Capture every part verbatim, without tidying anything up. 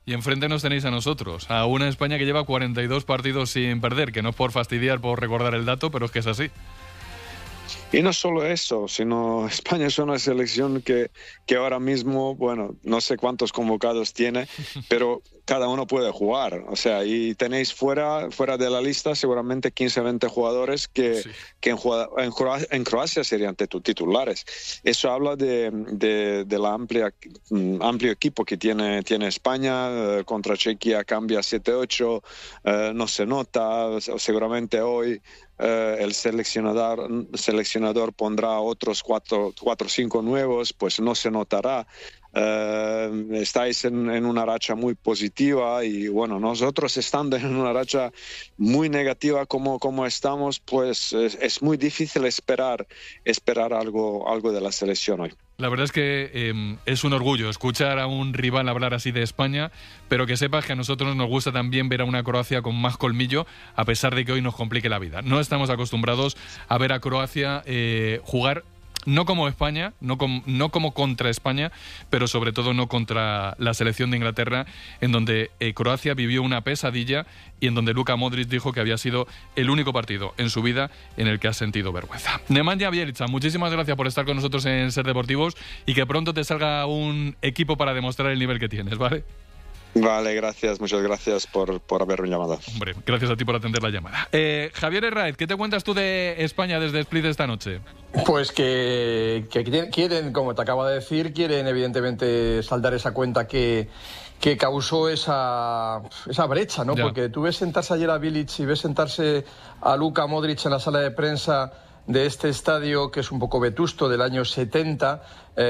Y enfrente nos tenéis a nosotros, a una España que lleva cuarenta y dos partidos sin perder, que no es por fastidiar, por recordar el dato, pero es que es así. Y no solo eso, sino España es una selección que, que ahora mismo, bueno, no sé cuántos convocados tiene, pero cada uno puede jugar. O sea, y tenéis fuera, fuera de la lista seguramente quince a veinte jugadores que, sí. que en, en, Croacia, en Croacia serían titulares. Eso habla de, de, de la amplia, amplio equipo que tiene, tiene España. Contra Chequia cambia siete ocho, eh, no se nota, seguramente hoy Uh, el seleccionador, seleccionador pondrá otros cuatro o cinco nuevos, pues no se notará. Uh, estáis en, en una racha muy positiva y bueno, nosotros estando en una racha muy negativa como, como estamos, pues es, es muy difícil esperar, esperar algo, algo de la selección hoy. La verdad es que eh, es un orgullo escuchar a un rival hablar así de España, pero que sepas que a nosotros nos gusta también ver a una Croacia con más colmillo, a pesar de que hoy nos complique la vida. No estamos acostumbrados a ver a Croacia eh, jugar no como España, no, com, no como contra España, pero sobre todo no contra la selección de Inglaterra, en donde eh, Croacia vivió una pesadilla y en donde Luka Modric dijo que había sido el único partido en su vida en el que ha sentido vergüenza. Nemanja Bjelica, muchísimas gracias por estar con nosotros en Ser Deportivos y que pronto te salga un equipo para demostrar el nivel que tienes, ¿vale? Vale, gracias, muchas gracias por, por haberme llamado. Hombre, gracias a ti por atender la llamada. Eh, Javier Herráez, ¿qué te cuentas tú de España desde Split esta noche? Pues que, que quieren, como te acabo de decir, quieren evidentemente saldar esa cuenta que, que causó esa, esa brecha, ¿no? Ya. Porque tú ves sentarse ayer a Bjelic y ves sentarse a Luka Modric en la sala de prensa de este estadio, que es un poco vetusto, del año setenta,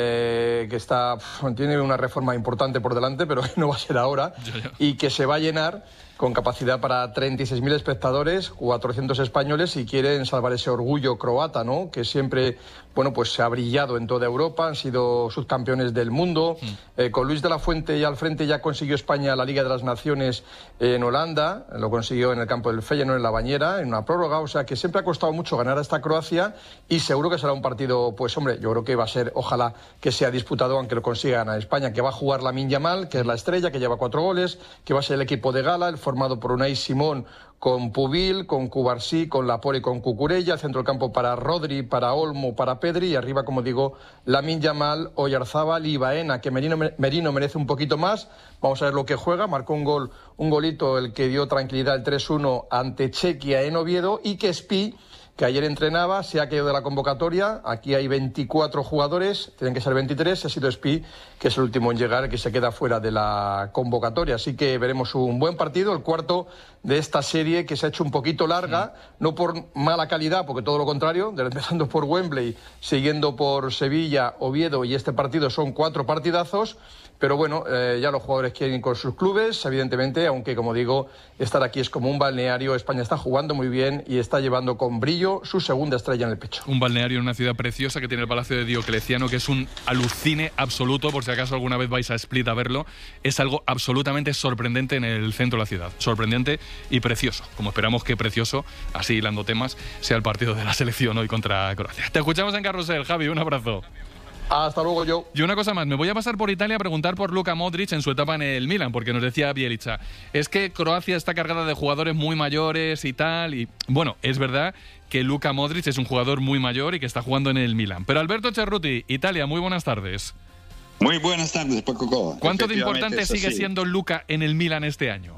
eh, que está tiene una reforma importante por delante, pero no va a ser ahora, ya, ya. Y que se va a llenar con capacidad para treinta y seis mil espectadores, cuatrocientos españoles, y quieren salvar ese orgullo croata, ¿no? Que siempre, bueno, pues se ha brillado en toda Europa, han sido subcampeones del mundo. Mm. Eh, con Luis de la Fuente ya al frente ya consiguió España la Liga de las Naciones en Holanda, lo consiguió en el campo del Feyenoord en la Bañera, en una prórroga, o sea que siempre ha costado mucho ganar a esta Croacia y seguro que será un partido, pues hombre, yo creo que va a ser, ojalá que sea disputado, aunque lo consiga ganar España, que va a jugar Lamine Yamal, que es la estrella, que lleva cuatro goles, que va a ser el equipo de gala, el formado por Unai Simón, con Pubil, con Cubarsí, con Laporte y con Cucurella, el centro del campo para Rodri, para Olmo, para Pedri, y arriba, como digo, Lamine Yamal, Oyarzábal y Baena, que Merino, Merino merece un poquito más. Vamos a ver lo que juega. Marcó un gol, un golito, el que dio tranquilidad, el tres uno ante Chequia en Oviedo, y que Spi, que ayer entrenaba, se ha caído de la convocatoria. Aquí hay veinticuatro jugadores, tienen que ser veintitrés, ha sido Spi, que es el último en llegar, que se queda fuera de la convocatoria. Así que veremos un buen partido, el cuarto de esta serie, que se ha hecho un poquito larga, sí. No por mala calidad, porque todo lo contrario, empezando por Wembley, siguiendo por Sevilla, Oviedo, y este partido son cuatro partidazos. Pero bueno, eh, ya los jugadores quieren ir con sus clubes, evidentemente, aunque, como digo, estar aquí es como un balneario. España está jugando muy bien y está llevando con brillo su segunda estrella en el pecho. Un balneario en una ciudad preciosa que tiene el Palacio de Diocleciano, que es un alucine absoluto, por si acaso alguna vez vais a Split a verlo. Es algo absolutamente sorprendente en el centro de la ciudad. Sorprendente y precioso, como esperamos que precioso, así hilando temas, sea el partido de la selección hoy contra Croacia. Te escuchamos en Carrusel, Javi, un abrazo. Hasta luego, yo. Y una cosa más, me voy a pasar por Italia a preguntar por Luka Modric en su etapa en el Milan, porque nos decía Bjelica, es que Croacia está cargada de jugadores muy mayores y tal, y bueno, es verdad que Luka Modric es un jugador muy mayor y que está jugando en el Milan. Pero Alberto Cerruti, Italia, muy buenas tardes. Muy buenas tardes, Paco. ¿Cuánto de importante sigue siendo Luka en el Milan este año?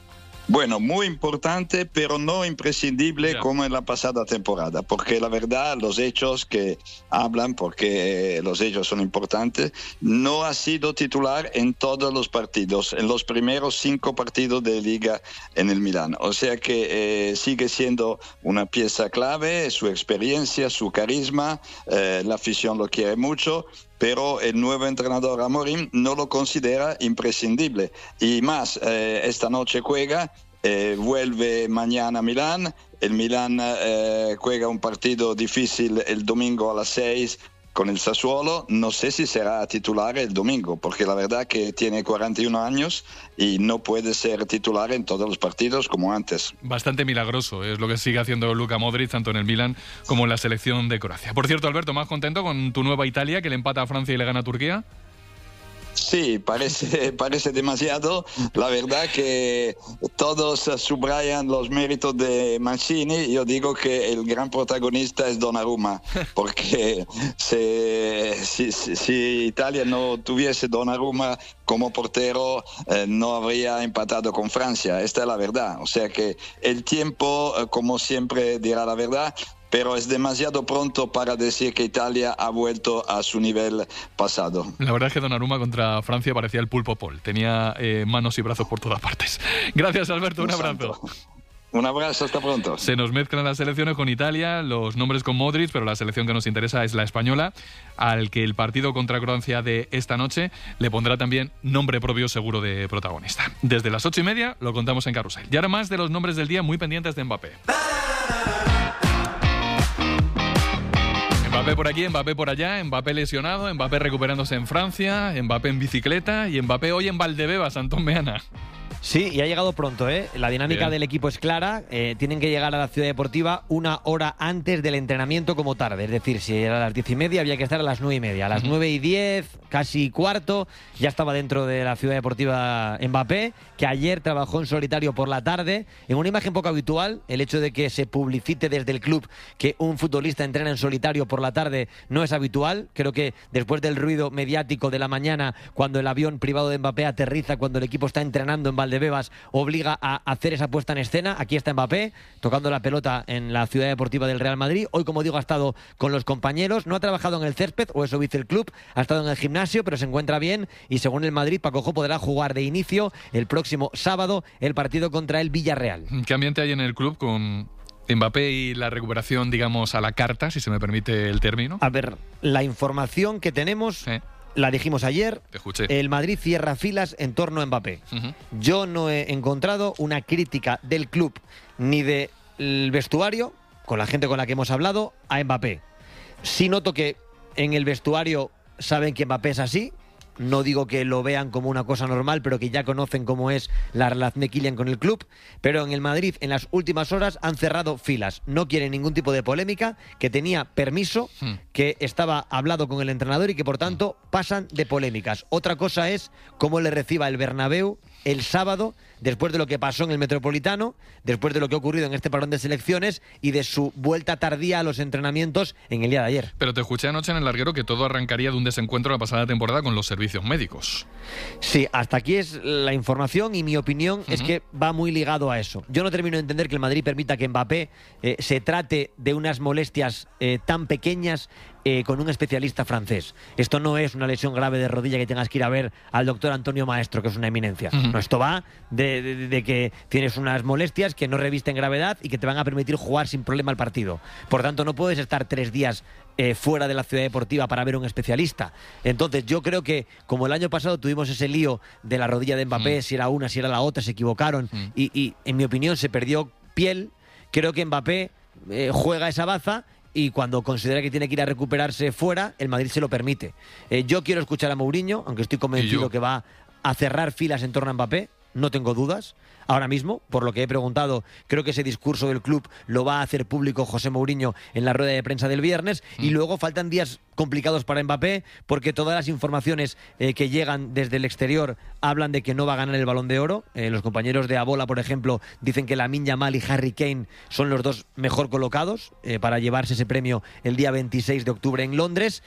Bueno, muy importante, pero no imprescindible yeah. como en la pasada temporada, porque la verdad, los hechos que hablan, porque los hechos son importantes, no ha sido titular en todos los partidos, en los primeros cinco partidos de Liga en el Milán. O sea que eh, sigue siendo una pieza clave, su experiencia, su carisma, eh, la afición lo quiere mucho, pero el nuevo entrenador Amorim no lo considera imprescindible. Y más, eh, esta noche juega, eh, vuelve mañana a Milán, el Milán eh, juega un partido difícil el domingo a las seis con el Sassuolo. No sé si será titular el domingo, porque la verdad que tiene cuarenta y uno años y no puede ser titular en todos los partidos como antes. Bastante milagroso es lo que sigue haciendo Luka Modric, tanto en el Milan como en la selección de Croacia. Por cierto, Alberto, ¿más contento con tu nueva Italia, que le empata a Francia y le gana a Turquía? Sí, parece, parece demasiado. La verdad que todos subrayan los méritos de Mancini. Yo digo que el gran protagonista es Donnarumma, porque si, si, si Italia no tuviese Donnarumma como portero, eh, no habría empatado con Francia. Esta es la verdad. O sea que el tiempo, eh, como siempre, dirá la verdad. Pero es demasiado pronto para decir que Italia ha vuelto a su nivel pasado. La verdad es que Donnarumma contra Francia parecía el pulpo Paul. Tenía eh, manos y brazos por todas partes. Gracias, Alberto. Un abrazo. Un abrazo, hasta pronto. Se nos mezclan las selecciones con Italia, los nombres con Modric, pero la selección que nos interesa es la española, al que el partido contra Croacia de esta noche le pondrá también nombre propio seguro de protagonista. Desde las ocho y media lo contamos en Carrusel. Y ahora más de los nombres del día muy pendientes de Mbappé. Mbappé por aquí, Mbappé por allá, Mbappé lesionado, Mbappé recuperándose en Francia, Mbappé en bicicleta y Mbappé hoy en Valdebebas, Antón Meana. Sí, y ha llegado pronto, ¿eh? La dinámica Bien. del equipo es clara. Eh, tienen que llegar a la ciudad deportiva una hora antes del entrenamiento como tarde. Es decir, si era a las diez y media, había que estar a las nueve y media. A las Uh-huh. nueve y diez, casi cuarto, ya estaba dentro de la ciudad deportiva Mbappé, que ayer trabajó en solitario por la tarde. En una imagen poco habitual, el hecho de que se publicite desde el club que un futbolista entrena en solitario por la tarde no es habitual. Creo que después del ruido mediático de la mañana, cuando el avión privado de Mbappé aterriza, cuando el equipo está entrenando en Valdebebas, obliga a hacer esa puesta en escena. Aquí está Mbappé tocando la pelota en la ciudad deportiva del Real Madrid. Hoy, como digo, ha estado con los compañeros, no ha trabajado en el césped, o eso dice el club, ha estado en el gimnasio, pero se encuentra bien y según el Madrid, Paco podrá jugar de inicio el próximo sábado el partido contra el Villarreal. ¿Qué ambiente hay en el club con Mbappé y la recuperación, digamos, a la carta, si se me permite el término? A ver, la información que tenemos... Sí. La dijimos ayer, Te escuché. el Madrid cierra filas en torno a Mbappé. Uh-huh. Yo no he encontrado una crítica del club ni del vestuario, con la gente con la que hemos hablado, a Mbappé. Sí noto que en el vestuario saben que Mbappé es así. No digo que lo vean como una cosa normal, pero que ya conocen cómo es la relación de Kylian con el club. Pero en el Madrid, en las últimas horas, han cerrado filas. No quieren ningún tipo de polémica, que tenía permiso, Hmm. que estaba hablado con el entrenador y que, por tanto, pasan de polémicas. Otra cosa es cómo le reciba el Bernabéu el sábado, después de lo que pasó en el Metropolitano, después de lo que ha ocurrido en este parón de selecciones y de su vuelta tardía a los entrenamientos en el día de ayer. Pero te escuché anoche en el larguero que todo arrancaría de un desencuentro la pasada temporada con los servicios médicos. Sí, hasta aquí es la información y mi opinión uh-huh. es que va muy ligado a eso. Yo no termino de entender que el Madrid permita que Mbappé eh, se trate de unas molestias eh, tan pequeñas eh, con un especialista francés. Esto no es una lesión grave de rodilla que tengas que ir a ver al doctor Antonio Maestro, que es una eminencia. Uh-huh. No, esto va de, de, de que tienes unas molestias que no revisten gravedad y que te van a permitir jugar sin problema el partido. Por tanto, no puedes estar tres días Eh, fuera de la ciudad deportiva para ver a un especialista. Entonces yo creo que como el año pasado tuvimos ese lío de la rodilla de Mbappé, mm. si era una, si era la otra, se equivocaron mm. y, y en mi opinión se perdió piel, creo que Mbappé eh, juega esa baza y cuando considera que tiene que ir a recuperarse fuera, el Madrid se lo permite. Eh, yo quiero escuchar a Mourinho, aunque estoy convencido que va a cerrar filas en torno a Mbappé, no tengo dudas. Ahora mismo, por lo que he preguntado, creo que ese discurso del club lo va a hacer público José Mourinho en la rueda de prensa del viernes. Mm. Y luego faltan días complicados para Mbappé, porque todas las informaciones eh, que llegan desde el exterior hablan de que no va a ganar el Balón de Oro. Eh, los compañeros de Abola, por ejemplo, dicen que Lamine Yamal y Harry Kane son los dos mejor colocados eh, para llevarse ese premio el día veintiséis de octubre en Londres.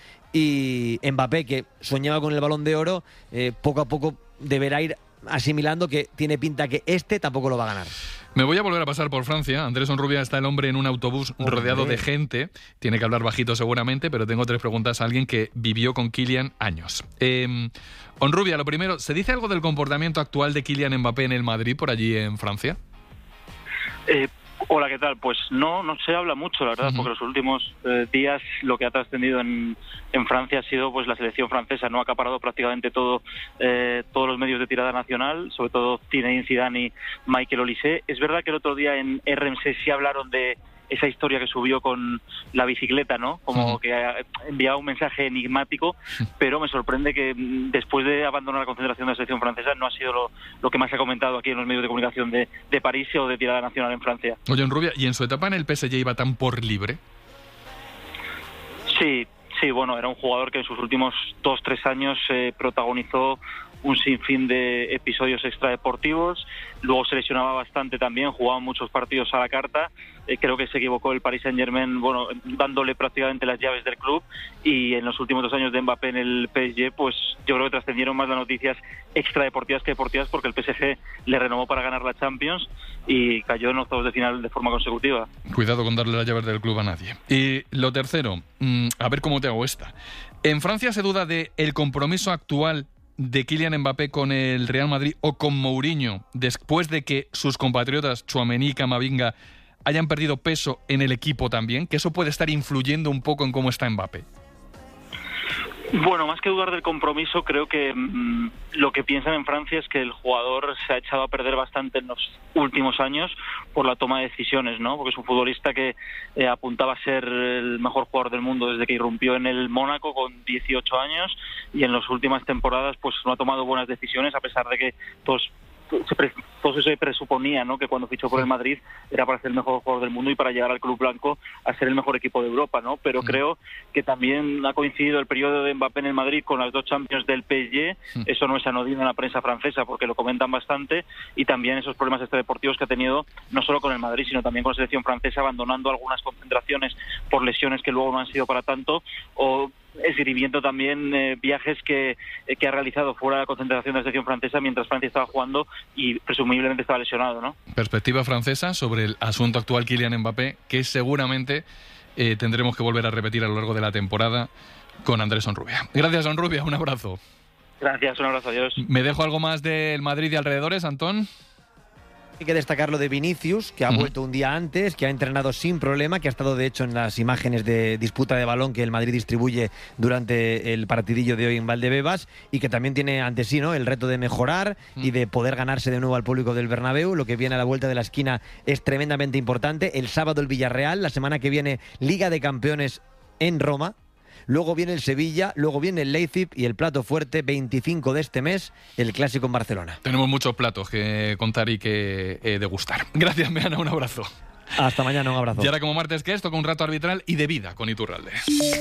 Y Mbappé, que soñaba con el Balón de Oro, eh, poco a poco deberá ir asimilando que tiene pinta que este tampoco lo va a ganar. Me voy a volver a pasar por Francia. Andrés Onrubia está el hombre en un autobús Hombre. rodeado de gente. Tiene que hablar bajito seguramente, pero tengo tres preguntas a alguien que vivió con Kylian años. Eh, Onrubia, lo primero, ¿se dice algo del comportamiento actual de Kylian Mbappé en el Madrid, por allí en Francia? Eh, hola, ¿qué tal? Pues no, no se habla mucho, la verdad, uh-huh. porque los últimos eh, días lo que ha trascendido en, en Francia ha sido pues la selección francesa, no ha acaparado prácticamente todo eh, todos los medios de tirada nacional, sobre todo Zinedine Zidane y Michael Olise. Es verdad que el otro día en R M C sí hablaron de esa historia que subió con la bicicleta, ¿no? Como uh-huh. que enviaba un mensaje enigmático, pero me sorprende que después de abandonar la concentración de la selección francesa no ha sido lo, lo que más se ha comentado aquí en los medios de comunicación de, de París o de tirada nacional en Francia. Oye, Onrubia, ¿y en su etapa en el P S G iba tan por libre? Sí, Sí, bueno, era un jugador que en sus últimos dos, tres años eh, protagonizó un sinfín de episodios extradeportivos, luego se lesionaba bastante también, jugaba muchos partidos a la carta, eh, creo que se equivocó el Paris Saint-Germain, bueno, dándole prácticamente las llaves del club, y en los últimos dos años de Mbappé en el P S G, pues yo creo que trascendieron más las noticias extradeportivas que deportivas, porque el P S G le renovó para ganar la Champions y cayó en octavos de final de forma consecutiva. Cuidado con darle las llaves del club a nadie. Y lo tercero, mmm, a ver cómo te hago esta. En Francia se duda de el compromiso actual de Kylian Mbappé con el Real Madrid o con Mourinho después de que sus compatriotas Tchouaméni y Camavinga hayan perdido peso en el equipo también, que eso puede estar influyendo un poco en cómo está Mbappé. Bueno, más que dudar del compromiso, creo que mmm, lo que piensan en Francia es que el jugador se ha echado a perder bastante en los últimos años por la toma de decisiones, ¿no? Porque es un futbolista que eh, apuntaba a ser el mejor jugador del mundo desde que irrumpió en el Mónaco con dieciocho años, y en las últimas temporadas pues no ha tomado buenas decisiones, a pesar de que todos Se pre, todo eso se presuponía, ¿no?, que cuando fichó por el Madrid era para ser el mejor jugador del mundo y para llegar al club blanco a ser el mejor equipo de Europa, ¿no? Pero mm. creo que también ha coincidido el periodo de Mbappé en el Madrid con las dos Champions del P S G. Mm. Eso no es anodino en la prensa francesa porque lo comentan bastante, y también esos problemas extradeportivos que ha tenido no solo con el Madrid sino también con la selección francesa, abandonando algunas concentraciones por lesiones que luego no han sido para tanto, o escribiendo también eh, viajes que, eh, que ha realizado fuera de la concentración de la selección francesa mientras Francia estaba jugando y presumiblemente estaba lesionado, ¿no? Perspectiva francesa sobre el asunto actual Kylian Mbappé, que seguramente eh, tendremos que volver a repetir a lo largo de la temporada con Andrés Onrubia. Gracias, Onrubia, un abrazo. Gracias, un abrazo, adiós. ¿Me dejo algo más del Madrid y alrededores, Antón? Hay que destacar lo de Vinicius, que ha uh-huh. vuelto un día antes, que ha entrenado sin problema, que ha estado de hecho en las imágenes de disputa de balón que el Madrid distribuye durante el partidillo de hoy en Valdebebas, y que también tiene ante sí, ¿no?, el reto de mejorar uh-huh. y de poder ganarse de nuevo al público del Bernabéu. Lo que viene a la vuelta de la esquina es tremendamente importante. El sábado el Villarreal, la semana que viene Liga de Campeones en Roma. Luego viene el Sevilla, luego viene el Leipzig y el plato fuerte, veinticinco de este mes, el Clásico en Barcelona. Tenemos muchos platos que contar y que eh, degustar. Gracias, Meana, un abrazo. Hasta mañana, un abrazo. Y ahora, como martes que es, toca un rato arbitral y de vida con Iturralde.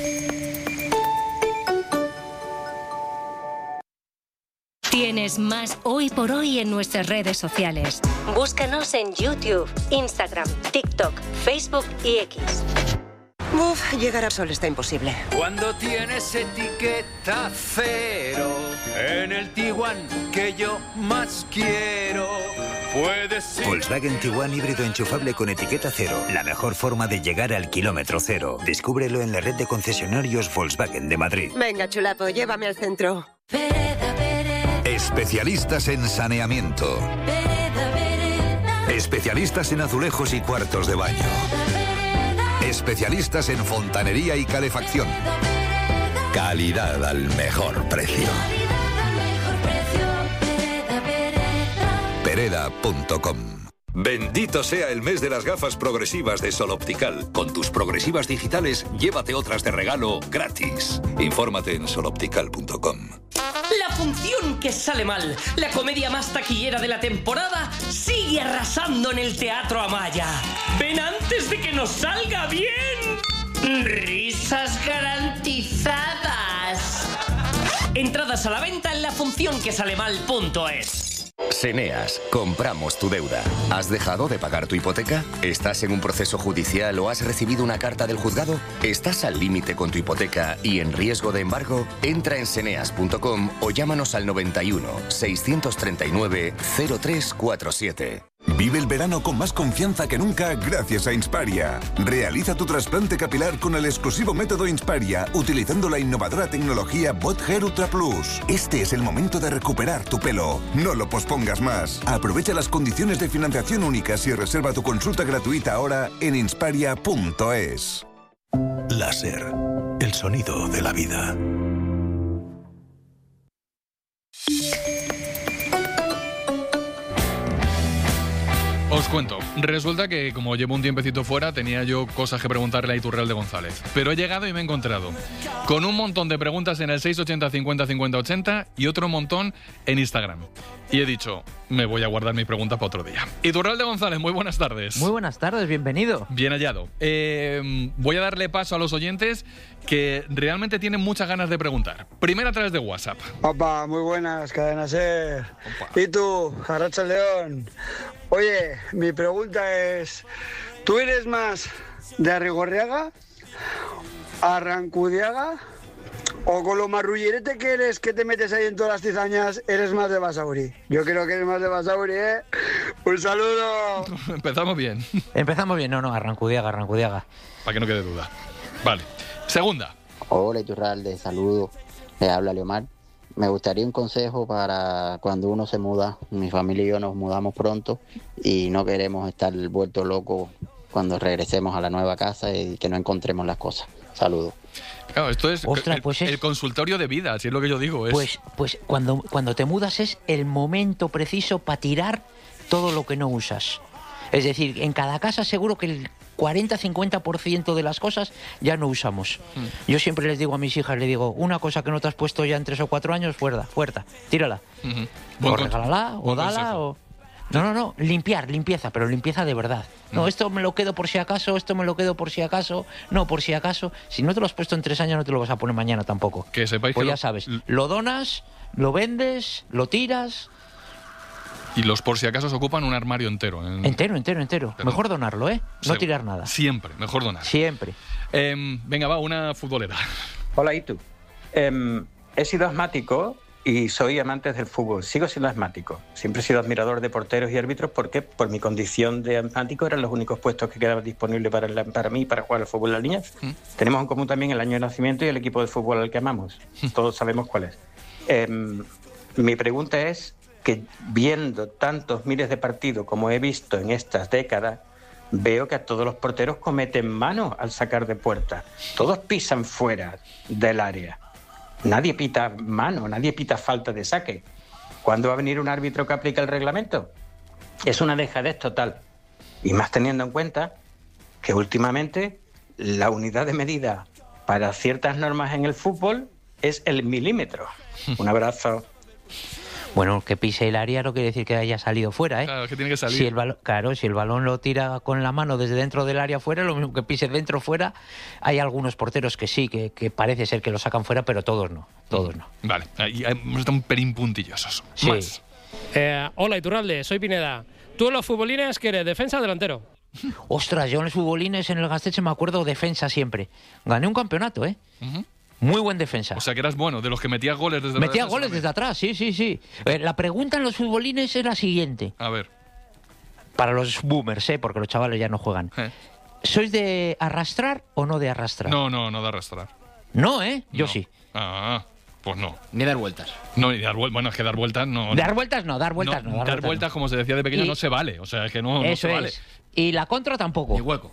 Tienes más Hoy por Hoy en nuestras redes sociales. Búscanos en YouTube, Instagram, TikTok, Facebook y X. Uf, llegar a Sol está imposible. Cuando tienes etiqueta cero en el Tiguan que yo más quiero, puedes ir. Volkswagen Tiguan híbrido enchufable con etiqueta cero. La mejor forma de llegar al kilómetro cero. Descúbrelo en la red de concesionarios Volkswagen de Madrid. Venga, chulapo, llévame al centro. Vereda, vereda. Especialistas en saneamiento. Vereda, vereda. Especialistas en azulejos y cuartos de baño. Especialistas en fontanería y calefacción. Calidad al mejor precio. Pereda punto com. Bendito sea el mes de las gafas progresivas de Sol Optical. Con tus progresivas digitales, llévate otras de regalo gratis. Infórmate en sol optical punto com. La función que sale mal, la comedia más taquillera de la temporada, sigue arrasando en el Teatro Amaya. ¡Ven antes de que nos salga bien! ¡Risas garantizadas! Entradas a la venta en la función que sale mal punto es. Seneas, compramos tu deuda. ¿Has dejado de pagar tu hipoteca? ¿Estás en un proceso judicial o has recibido una carta del juzgado? ¿Estás al límite con tu hipoteca y en riesgo de embargo? Entra en seneas punto com o llámanos al noventa y uno, seiscientos treinta y nueve, cero tres cuarenta y siete. Vive el verano con más confianza que nunca gracias a Insparia. Realiza tu trasplante capilar con el exclusivo método Insparia, utilizando la innovadora tecnología BotHair Ultra Plus. Este es el momento de recuperar tu pelo. No lo pospongas más. Aprovecha las condiciones de financiación únicas y reserva tu consulta gratuita ahora en insparia punto es. Láser, el sonido de la vida. Os cuento, resulta que como llevo un tiempecito fuera, tenía yo cosas que preguntarle a Iturralde González. Pero he llegado y me he encontrado con un montón de preguntas en el seis ochenta cincuenta cincuenta ochenta y otro montón en Instagram. Y he dicho, me voy a guardar mi pregunta para otro día. Iturralde González, muy buenas tardes. Muy buenas tardes, bienvenido. Bien hallado. Eh, voy a darle paso a los oyentes que realmente tienen muchas ganas de preguntar. Primero a través de WhatsApp. Opa, muy buenas, Cadena Ser. ¿Y tú, Arracha León? Oye, mi pregunta es, ¿tú eres más de Arrigorriaga, Arrancudiaga, o con lo marrullerete que eres, que te metes ahí en todas las cizañas, eres más de Basauri? Yo creo que eres más de Basauri, ¿eh? ¡Un saludo! Empezamos bien. Empezamos bien, no, no, Arrancudiaga, Arrancudiaga. Para que no quede duda. Vale. Segunda. Hola, Iturralde, saludo. Le habla Leomar. Me gustaría un consejo para cuando uno se muda. Mi familia y yo nos mudamos pronto y no queremos estar vueltos locos cuando regresemos a la nueva casa y que no encontremos las cosas. Saludos. Claro, esto es, Ostras, el, pues es- el consultorio de vida, así es lo que yo digo. Es, Pues, pues cuando, cuando te mudas es el momento preciso para tirar todo lo que no usas. Es decir, en cada casa seguro que el cuarenta a cincuenta por ciento de las cosas ya no usamos. Mm. Yo siempre les digo a mis hijas, les digo, una cosa que no te has puesto ya en tres o cuatro años, fuera, fuera, tírala. Ujú. O Buen con- regálala, o buen dala, consejo. o... No, no, no, limpiar, limpieza, pero limpieza de verdad. No, esto me lo quedo por si acaso, esto me lo quedo por si acaso, no, por si acaso. Si no te lo has puesto en tres años, no te lo vas a poner mañana tampoco. Que sepáis Pues que ya lo- sabes, lo donas, lo vendes, lo tiras. Y los por si acaso ocupan un armario entero. en- Entero, entero, entero. Pero- Mejor donarlo, ¿eh? No Seguro. tirar nada. Siempre, mejor donar. Siempre. Em, venga, va, una futbolera. Hola, ¿y tú? Em, he sido asmático y soy amante del fútbol. Sigo siendo asmático. Siempre he sido admirador de porteros y árbitros porque por mi condición de asmático eran los únicos puestos que quedaban disponibles para, la- para mí para jugar al fútbol en las niñas. Tenemos en común también el año de nacimiento y el equipo de fútbol al que amamos. Todos sabemos cuál es. Em, mi pregunta es que viendo tantos miles de partidos como he visto en estas décadas, veo que a todos los porteros cometen mano al sacar de puerta. Todos pisan fuera del área. Nadie pita mano, nadie pita falta de saque. ¿Cuándo va a venir un árbitro que aplique el reglamento? Es una dejadez total. Y más teniendo en cuenta que últimamente la unidad de medida para ciertas normas en el fútbol es el milímetro. Un abrazo. Bueno, que pise el área no quiere decir que haya salido fuera, ¿eh? Claro, que tiene que salir. Si el balón, claro, si el balón lo tira con la mano desde dentro del área fuera, lo mismo que pise dentro fuera. Hay algunos porteros que sí, que, que parece ser que lo sacan fuera, pero todos no, todos no. Vale, ahí hemos estado un pelín puntillosos. Sí. Más. Eh, hola, Iturralde, soy Pineda. ¿Tú en los futbolines qué eres, defensa o delantero? Ostras, yo en los futbolines en el Gasteche me acuerdo defensa siempre. Gané un campeonato, ¿eh? Ujú. Muy buen defensa. O sea, que eras bueno, de los que metías goles desde la Metía defensa goles también. desde atrás, sí, sí, sí. Eh, la pregunta en los futbolines es la siguiente. A ver. Para los boomers, ¿eh? Porque los chavales ya no juegan. Eh. ¿Sois de arrastrar o no de arrastrar? No, no, no de arrastrar. No, ¿eh? Yo No. sí. Ah, pues no. Ni dar vueltas. No, ni dar vueltas. Bueno, es que dar vueltas no. Dar vueltas no, dar vueltas no. dar, vueltas vueltas, no. como se decía de pequeño, Y- no se vale. O sea, es que no, no Eso se vale. es. Y la contra tampoco. Ni hueco.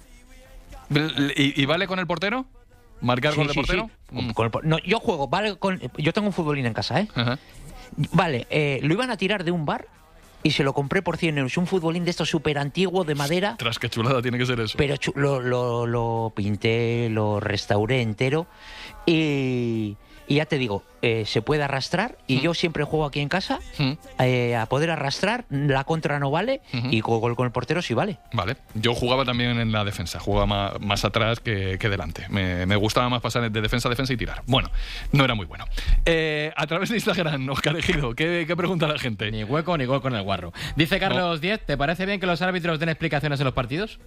¿Y, y vale con el portero? ¿Marcar Sí, con el sí, portero? sí. Mm. Con el por- no, yo juego, vale, con, yo tengo un futbolín en casa, ¿eh? Ajá. Vale, eh, lo iban a tirar de un bar y se lo compré por cien euros. Un futbolín de estos súper antiguo, de madera. Tras qué chulada tiene que ser eso. Pero chu- lo, lo, lo pinté, lo restauré entero y, y ya te digo, eh, se puede arrastrar y yo siempre juego aquí en casa eh, a poder arrastrar, la contra no vale Ujú. y con gol con el portero sí vale. Vale, yo jugaba también en la defensa, jugaba más, más atrás que, que delante. Me, me gustaba más pasar de defensa a defensa y tirar. Bueno, no era muy bueno. Eh, a través de Instagram, Oscar Ejido, ¿qué, ¿qué pregunta la gente? Ni hueco ni gol con el guarro. Dice Carlos Diez, ¿te parece bien que los árbitros den explicaciones en los partidos?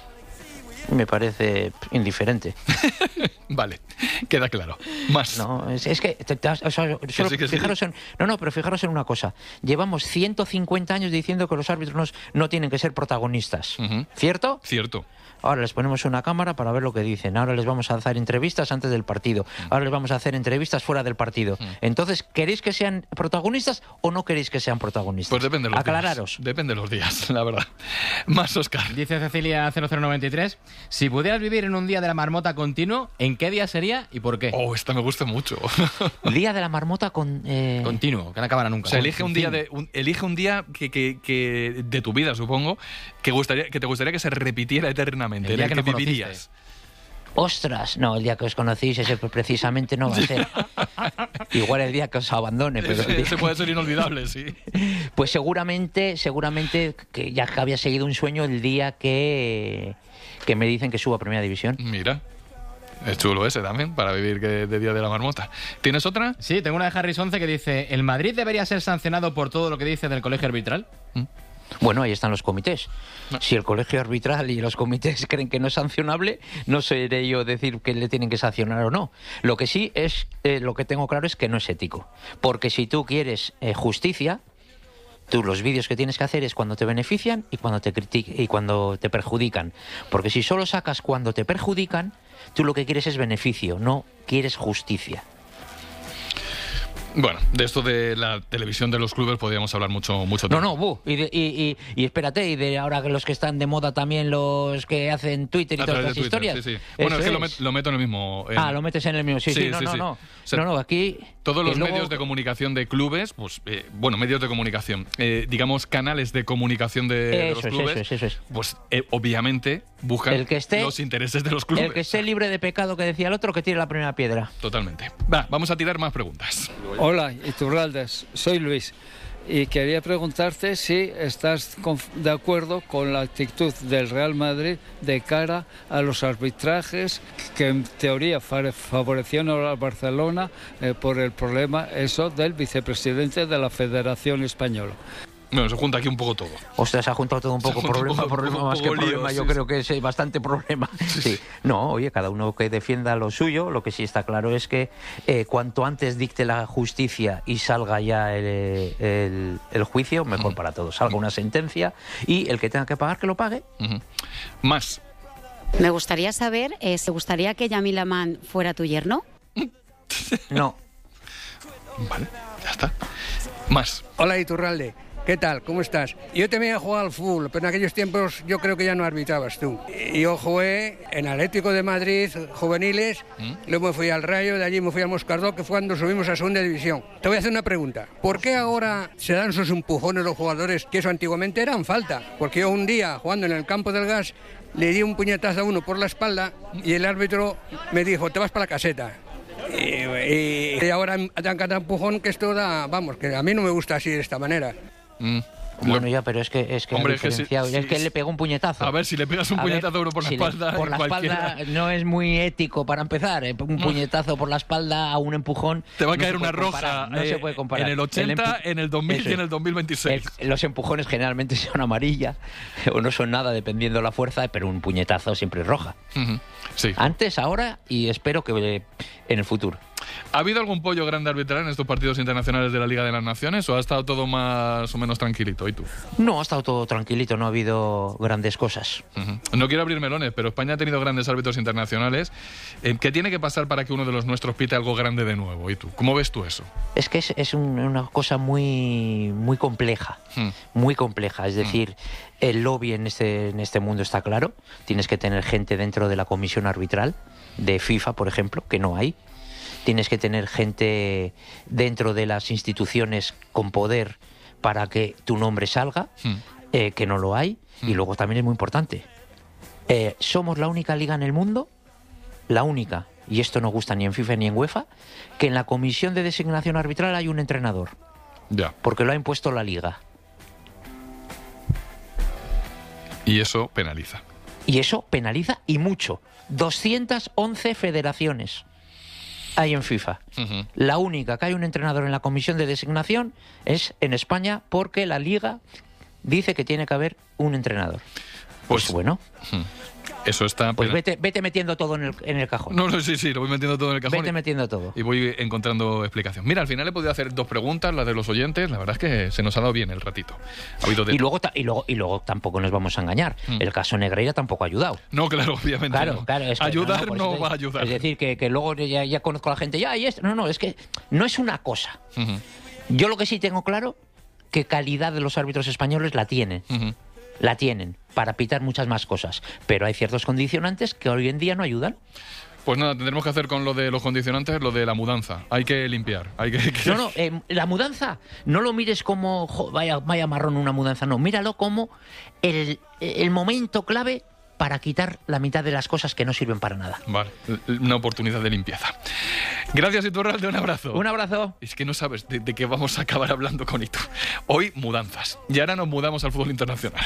Me parece indiferente. Vale, queda claro. Más. No, es, es que, te- te- o sea, solo sí, que sí. fijaros en, no, no, pero fijaros en una cosa. Llevamos ciento cincuenta años diciendo que los árbitros no, no tienen que ser protagonistas. ¿Cierto? Cierto. Ahora les ponemos una cámara para ver lo que dicen. Ahora les vamos a hacer entrevistas antes del partido. Ahora les vamos a hacer entrevistas fuera del partido. Entonces, ¿queréis que sean protagonistas o no queréis que sean protagonistas? Pues depende de los Aclararos. días. Depende de los días, la verdad. Más, Oscar. Dice Cecilia cero cero noventa y tres, si pudieras vivir en un día de la marmota continuo, ¿en qué día sería y por qué? Oh, esta me gusta mucho. Día de la marmota con... eh, Continuo, que no acabará nunca. O sea, elige un día de un- elige un día que, que- que de tu vida, supongo, que gustaría que te gustaría que se repitiera eternamente, El en día el que que no conociste. vivirías. Ostras, no, el día que os conocéis ese precisamente no va a ser. Igual el día que os abandone. Pero ese, ese puede ser inolvidable, sí. Pues seguramente, seguramente que ya había seguido un sueño el día que, que me dicen que subo a Primera División. Mira, es chulo ese también, para vivir que de Día de la Marmota. ¿Tienes otra? Sí, tengo una de Harris once que dice: ¿el Madrid debería ser sancionado por todo lo que dice del colegio arbitral? ¿Mm? Bueno, ahí están los comités. No. Si el colegio arbitral y los comités creen que no es sancionable, no seré yo decir que le tienen que sancionar o no. Lo que sí es, eh, lo que tengo claro es que no es ético. Porque si tú quieres eh, justicia, tú los vídeos que tienes que hacer es cuando te benefician y cuando te critican y cuando te perjudican. Porque si solo sacas cuando te perjudican, tú lo que quieres es beneficio, no quieres justicia. Bueno, de esto de la televisión de los clubes podríamos hablar mucho mucho tiempo. No, no, bu, y, de, y, y, y espérate, y de ahora que los que están de moda también los que hacen Twitter y a todas las Twitter, historias. Sí, sí. Bueno, Eso es que es. Lo, met, lo meto en el mismo... En... Ah, lo metes en el mismo, sí, sí, sí no, sí, no, sí. no, no. O sea, no, no, aquí... Todos los luego... medios de comunicación de clubes, pues, eh, bueno, medios de comunicación, eh, digamos canales de comunicación de, de los es, clubes, eso es, eso es. pues eh, obviamente buscan el que esté, los intereses de los clubes. El que esté libre de pecado, que decía el otro, que tire la primera piedra. Totalmente. Va, vamos a tirar más preguntas. Hola, Iturraldes, soy Luis. Y quería preguntarte si estás de acuerdo con la actitud del Real Madrid de cara a los arbitrajes que en teoría favorecieron al Barcelona eh, por el problema eso del vicepresidente de la Federación Española. Bueno, se junta aquí un poco todo. Ostras, se ha juntado todo un poco problema, un poco, problema más que lío, problema. Yo sí, creo sí. que es bastante problema. Sí, sí. No, oye, cada uno que defienda lo suyo. Lo que sí está claro es que eh, cuanto antes dicte la justicia y salga ya el, el, el juicio, mejor uh-huh. para todos. Salga una sentencia y el que tenga que pagar, que lo pague. Uh-huh. Más. Me gustaría saber, eh, ¿te gustaría que Yamil Amán fuera tu yerno? No. Vale, ya está. Más. Hola, Iturralde. ¿Qué tal? ¿Cómo estás? Yo también he jugado al fútbol, pero en aquellos tiempos yo creo que ya no arbitrabas tú. Yo jugué en Atlético de Madrid, juveniles, ¿Mm? luego me fui al Rayo, de allí me fui al Moscardó, que fue cuando subimos a segunda división. Te voy a hacer una pregunta. ¿Por qué ahora se dan esos empujones los jugadores que eso antiguamente eran falta? Porque yo un día, jugando en el campo del Gas, le di un puñetazo a uno por la espalda y el árbitro me dijo, te vas para la caseta. Y, y, y ahora dan cada empujón que esto da, vamos, que a mí no me gusta así de esta manera. Mm. Bueno, ya, pero es que es que, Hombre, es que, si, es si, que él le pegó un puñetazo. A ver, si le pegas un a puñetazo ver, a uno por la si espalda... Le, por la cualquiera. espalda no es muy ético para empezar. ¿eh? Un puñetazo por la espalda a un empujón... Te va a no caer una roja comparar, no eh, se puede comparar. En el ochenta, el en el dos mil Eso y en el dos mil veintiséis. El, los empujones generalmente son amarillas o no son nada dependiendo de la fuerza, pero un puñetazo siempre es roja. Uh-huh. Sí. Antes, ahora y espero que en el futuro. ¿Ha habido algún pollo grande arbitral en estos partidos internacionales de la Liga de las Naciones o ha estado todo más o menos tranquilito? ¿Y tú? No, ha estado todo tranquilito, no ha habido grandes cosas. Uh-huh. No quiero abrir melones, pero España ha tenido grandes árbitros internacionales. ¿Qué tiene que pasar para que uno de los nuestros pite algo grande de nuevo? ¿Y tú? ¿Cómo ves tú eso? Es que es, es un, una cosa muy, muy compleja, uh-huh. muy compleja. Es decir, uh-huh. el lobby en este, en este mundo está claro. Tienes que tener gente dentro de la comisión arbitral, de FIFA, por ejemplo, que no hay. Tienes que tener gente dentro de las instituciones con poder para que tu nombre salga, mm. eh, que no lo hay. Mm. Y luego también es muy importante. Eh, somos la única liga en el mundo, la única, y esto no gusta ni en FIFA ni en UEFA, que en la comisión de designación arbitral hay un entrenador. Ya. Porque lo ha impuesto la liga. Y eso penaliza. Y eso penaliza y mucho. doscientas once federaciones hay en FIFA. Uh-huh. La única que hay un entrenador en la comisión de designación es en España porque la Liga dice que tiene que haber un entrenador. Pues, pues bueno. Uh-huh. Eso está... Pues vete, vete metiendo todo en el, en el cajón. No, no, sí, sí, lo voy metiendo todo en el cajón. Vete y, metiendo todo. Y voy encontrando explicación. Mira, al final he podido hacer dos preguntas, las de los oyentes. La verdad es que se nos ha dado bien el ratito. Ha habido de... y, luego, y, luego, y luego tampoco nos vamos a engañar. Mm. El caso Negreira tampoco ha ayudado. No, claro, obviamente claro, no. Claro, es que, ayudar no, no, no pues, va a ayudar. Es decir, que, que luego ya, ya conozco a la gente. Ya, y esto. No, no, es que no es una cosa. Uh-huh. Yo lo que sí tengo claro, que calidad de los árbitros españoles la tienen. Uh-huh. La tienen para pitar muchas más cosas, pero hay ciertos condicionantes que hoy en día no ayudan. Pues nada, tendremos que hacer con lo de los condicionantes lo de la mudanza. Hay que limpiar. Hay que, que... No, no, eh, la mudanza, no lo mires como jo, vaya, vaya marrón una mudanza, no, míralo como el, el momento clave para quitar la mitad de las cosas que no sirven para nada. Vale, una oportunidad de limpieza. Gracias, Iturralde, un abrazo. Un abrazo. Es que no sabes de, de qué vamos a acabar hablando con Itu. Hoy, mudanzas. Y ahora nos mudamos al fútbol internacional.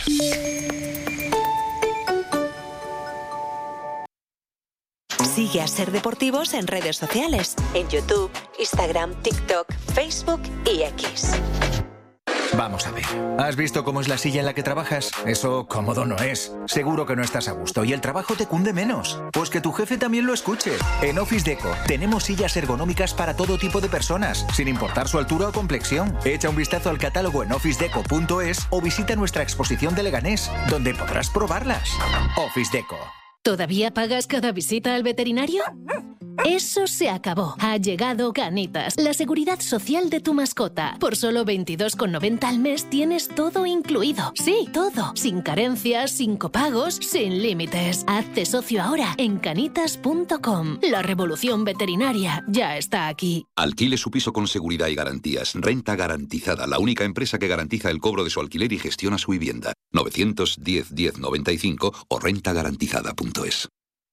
Sigue a Ser Deportivos en redes sociales, en YouTube, Instagram, TikTok, Facebook y X. Vamos a ver. ¿Has visto cómo es la silla en la que trabajas? Eso cómodo no es. Seguro que no estás a gusto y el trabajo te cunde menos. Pues que tu jefe también lo escuche. En Office Deco tenemos sillas ergonómicas para todo tipo de personas, sin importar su altura o complexión. Echa un vistazo al catálogo en office deco punto es o visita nuestra exposición de Leganés, donde podrás probarlas. Office Deco. ¿Todavía pagas cada visita al veterinario? Eso se acabó. Ha llegado Canitas, la seguridad social de tu mascota. Por solo veintidós con noventa al mes tienes todo incluido. Sí, todo. Sin carencias, sin copagos, sin límites. Hazte socio ahora en canitas punto com. La revolución veterinaria ya está aquí. Alquile su piso con seguridad y garantías. Renta Garantizada, la única empresa que garantiza el cobro de su alquiler y gestiona su vivienda. novecientos diez diez noventa y cinco o renta garantizada punto es.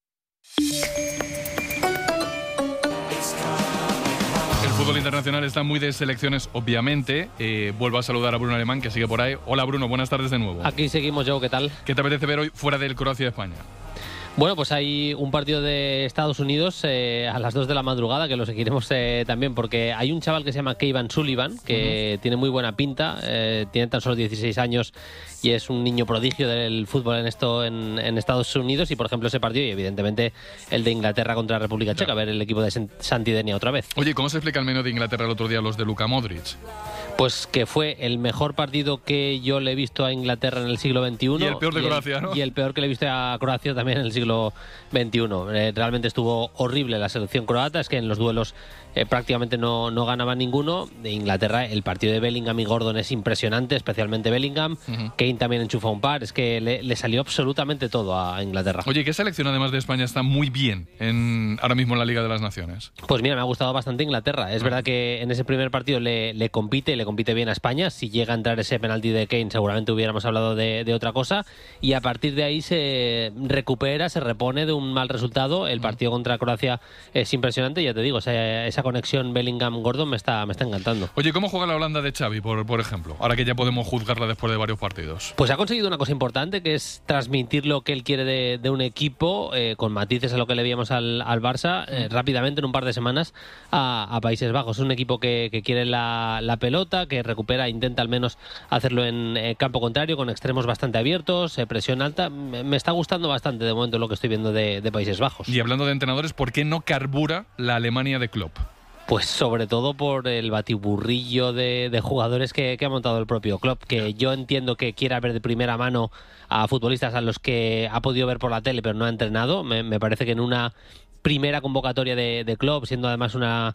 El fútbol internacional está muy de selecciones, obviamente. Eh, vuelvo a saludar a Bruno Alemán, que sigue por ahí. Hola, Bruno, buenas tardes de nuevo. Aquí seguimos, Joe, ¿qué tal? ¿Qué te apetece ver hoy fuera del Croacia-España? Bueno, pues hay un partido de Estados Unidos eh, a las dos de la madrugada, que lo seguiremos eh, también, porque hay un chaval que se llama Kevin Sullivan, que uh-huh. tiene muy buena pinta, eh, tiene tan solo dieciséis años y es un niño prodigio del fútbol en esto en, en Estados Unidos. Y, por ejemplo, ese partido y, evidentemente, el de Inglaterra contra la República Checa, a ver el equipo de Santidenia otra vez. Oye, ¿cómo se explica el menú de Inglaterra el otro día, los de Luka Modric? Pues que fue el mejor partido que yo le he visto a Inglaterra en el siglo veintiuno. Y el peor de Croacia, el, ¿no? Y el peor que le he visto a Croacia también en el siglo veintiuno. Eh, realmente estuvo horrible la selección croata, es que en los duelos eh, prácticamente no, no ganaba ninguno. De Inglaterra, el partido de Bellingham y Gordon es impresionante, especialmente Bellingham. Uh-huh. Kane también enchufa un par, es que le, le salió absolutamente todo a Inglaterra. Oye, ¿qué selección además de España está muy bien en, ahora mismo en la Liga de las Naciones? Pues mira, me ha gustado bastante Inglaterra. Es uh-huh. verdad que en ese primer partido le, le compite, le compite bien a España. Si llega a entrar ese penalti de Kane, seguramente hubiéramos hablado de, de otra cosa. Y a partir de ahí se recupera, se repone de un mal resultado. El partido contra Croacia es impresionante. Ya te digo, esa, esa conexión Bellingham-Gordon me está, me está encantando. Oye, ¿cómo juega la Holanda de Xavi, por, por ejemplo? Ahora que ya podemos juzgarla después de varios partidos. Pues ha conseguido una cosa importante, que es transmitir lo que él quiere de, de un equipo, eh, con matices a lo que le veíamos al, al Barça, eh, rápidamente en un par de semanas a, a Países Bajos. Es un equipo que, que quiere la, la pelota, que recupera, intenta al menos hacerlo en eh, campo contrario, con extremos bastante abiertos, eh, presión alta. Me, me está gustando bastante de momento lo que estoy viendo de, de Países Bajos. Y hablando de entrenadores, ¿por qué no carbura la Alemania de Klopp? Pues sobre todo por el batiburrillo de, de jugadores que, que ha montado el propio Klopp, que yo entiendo que quiera ver de primera mano a futbolistas a los que ha podido ver por la tele pero no ha entrenado. Me, me parece que en una primera convocatoria de, de Klopp, siendo además una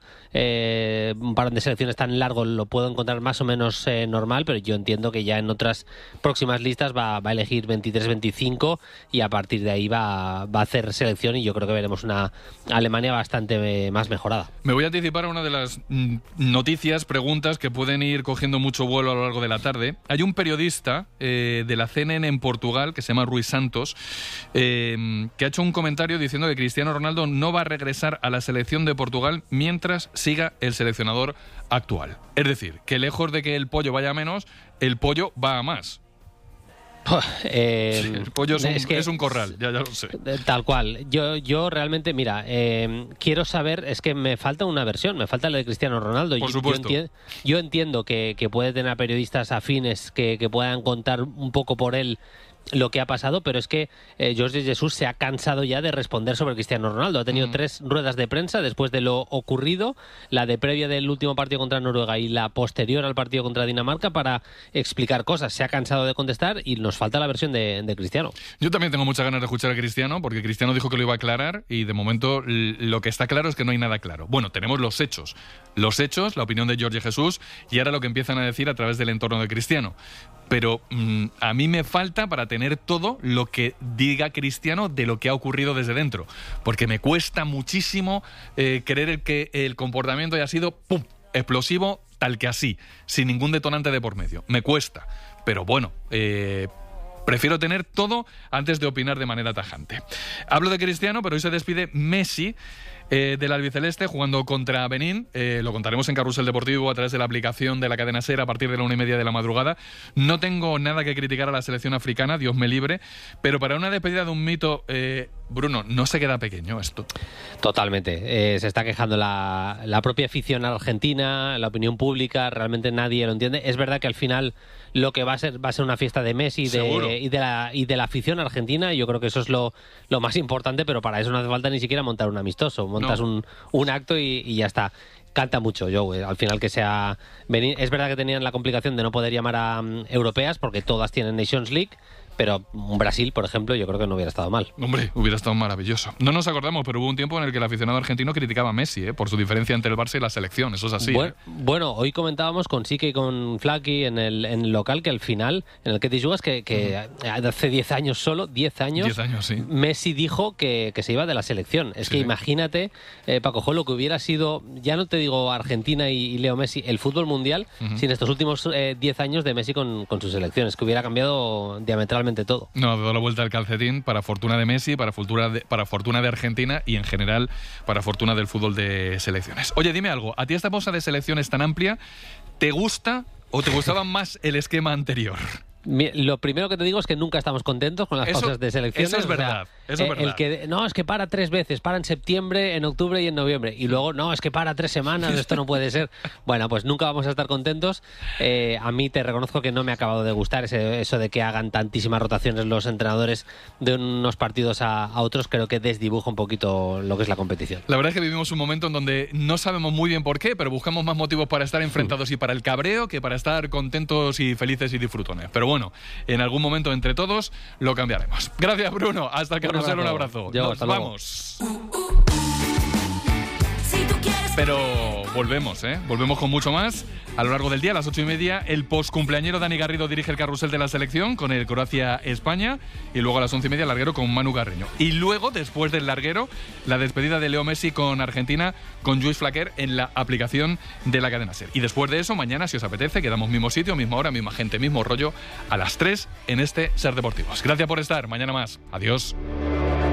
eh, un parón de selecciones tan largo, lo puedo encontrar más o menos eh, normal, pero yo entiendo que ya en otras próximas listas va, va a elegir veintitrés veinticinco y a partir de ahí va, va a hacer selección, y yo creo que veremos una Alemania bastante eh, más mejorada. Me voy a anticipar a una de las mm, noticias, preguntas que pueden ir cogiendo mucho vuelo a lo largo de la tarde. Hay un periodista eh, de la C N N en Portugal que se llama Rui Santos, eh, que ha hecho un comentario diciendo que Cristiano Ronaldo no va a regresar a la selección de Portugal mientras siga el seleccionador actual. Es decir, que lejos de que el pollo vaya a menos, el pollo va a más. Eh, sí, el pollo es un, es que, es un corral, ya, ya lo sé. Tal cual. Yo, yo realmente, mira, eh, quiero saber, es que me falta una versión, me falta la de Cristiano Ronaldo. Por yo, supuesto. Yo, enti- yo entiendo que, que puede tener periodistas afines que, que puedan contar un poco por él lo que ha pasado, pero es que eh, Jorge Jesús se ha cansado ya de responder sobre Cristiano Ronaldo. Ha tenido mm. tres ruedas de prensa después de lo ocurrido, la de previa del último partido contra Noruega y la posterior al partido contra Dinamarca, para explicar cosas. Se ha cansado de contestar y nos falta la versión de, de Cristiano. Yo también tengo muchas ganas de escuchar a Cristiano, porque Cristiano dijo que lo iba a aclarar y de momento lo que está claro es que no hay nada claro. Bueno, tenemos los hechos. Los hechos, la opinión de Jorge Jesús y ahora lo que empiezan a decir a través del entorno de Cristiano. Pero mmm, a mí me falta para tener todo lo que diga Cristiano de lo que ha ocurrido desde dentro, porque me cuesta muchísimo eh, creer que el comportamiento haya sido ¡pum!, explosivo, tal que así, sin ningún detonante de por medio. Me cuesta, pero bueno, eh, Prefiero tener todo antes de opinar de manera tajante. Hablo de Cristiano, pero hoy se despide Messi eh, del albiceleste jugando contra Benín. Eh, lo contaremos en Carrusel Deportivo a través de la aplicación de la cadena SER a partir de la una y media de la madrugada. No tengo nada que criticar a la selección africana, Dios me libre, pero para una despedida de un mito, eh, Bruno, ¿no se queda pequeño esto? Totalmente. Eh, se está quejando la, la propia afición argentina, la opinión pública, realmente nadie lo entiende. Es verdad que al final lo que va a ser va a ser una fiesta de Messi de, y, de la, y de la afición argentina, y yo creo que eso es lo, lo más importante, pero para eso no hace falta ni siquiera montar un amistoso. Montas no. un, un acto y, y ya está. Canta mucho, yo, al final que sea... Es verdad que tenían la complicación de no poder llamar a um, europeas, porque todas tienen Nations League, pero un Brasil, por ejemplo, yo creo que no hubiera estado mal. Hombre, hubiera estado maravilloso. No nos acordamos, pero hubo un tiempo en el que el aficionado argentino criticaba a Messi, ¿eh? por su diferencia entre el Barça y la selección. Eso es así. Bueno, ¿eh? bueno hoy comentábamos con Sique y con Flaky en el, en el local que al final, en el que te jugas, que, que uh-huh. hace diez años solo, diez años, diez años sí. Messi dijo que, que se iba de la selección. Es sí, que sí. imagínate, eh, Paco Jo, lo que hubiera sido, ya no te digo Argentina y, y Leo Messi, el fútbol mundial, uh-huh. sin estos últimos eh, diez años de Messi con, con sus selecciones, que hubiera cambiado diametralmente todo. No, dado la vuelta al calcetín para fortuna de Messi, para fortuna de, para fortuna de Argentina y en general para fortuna del fútbol de selecciones. Oye, dime algo, ¿a ti esta bolsa de selecciones tan amplia te gusta o te gustaba más el esquema anterior? Lo primero que te digo es que nunca estamos contentos con las eso, pausas de selecciones. Eso es verdad. O sea, eso es eh, verdad. El que, no, es que para tres veces, para en septiembre, en octubre y en noviembre. Y luego, no, es que para tres semanas, esto no puede ser. Bueno, pues nunca vamos a estar contentos. Eh, a mí te reconozco que no me ha acabado de gustar ese, eso de que hagan tantísimas rotaciones los entrenadores de unos partidos a, a otros. Creo que desdibuja un poquito lo que es la competición. La verdad es que vivimos un momento en donde no sabemos muy bien por qué, pero buscamos más motivos para estar enfrentados y para el cabreo que para estar contentos y felices y disfrutones. Pero bueno, en algún momento entre todos lo cambiaremos. Gracias, Bruno. Hasta el Carrusel, un abrazo. Yo, Nos vamos. Pero volvemos, ¿eh? Volvemos con mucho más. A lo largo del día, a las ocho y media, el postcumpleañero Dani Garrido dirige el carrusel de la selección con el Croacia-España. Y luego a las once y media, el larguero con Manu Carreño. Y luego, después del larguero, la despedida de Leo Messi con Argentina, con Lluís Flaquer en la aplicación de la cadena SER. Y después de eso, mañana, si os apetece, quedamos mismo sitio, misma hora, misma gente, mismo rollo, a las tres en este SER Deportivos. Gracias por estar. Mañana más. Adiós.